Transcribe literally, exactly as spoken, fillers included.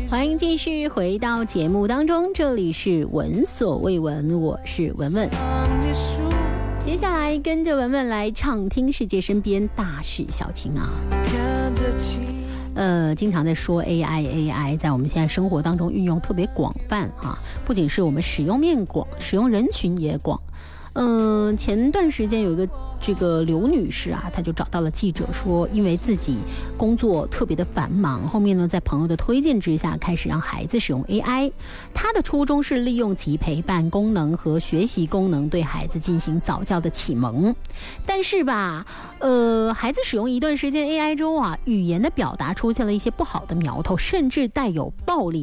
欢迎继续回到节目当中，这里是闻所未闻，我是文文。接下来跟着文文来畅听世界身边大事小情啊。呃，经常在说 A I A I 在我们现在生活当中运用特别广泛哈、啊，不仅是我们使用面广，使用人群也广。嗯、呃，前段时间有一个这个刘女士啊，她就找到了记者说，因为自己工作特别的繁忙，后面呢在朋友的推荐之下，开始让孩子使用 A I。她的初衷是利用其陪伴功能和学习功能，对孩子进行早教的启蒙。但是吧，呃，孩子使用一段时间 A I 中啊，语言的表达出现了一些不好的苗头，甚至带有暴力